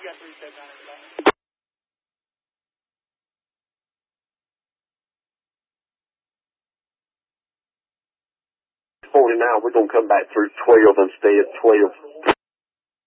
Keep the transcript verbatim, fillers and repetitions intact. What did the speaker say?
got three seven nine. forty now, we're going to come back through twelve instead, twelve.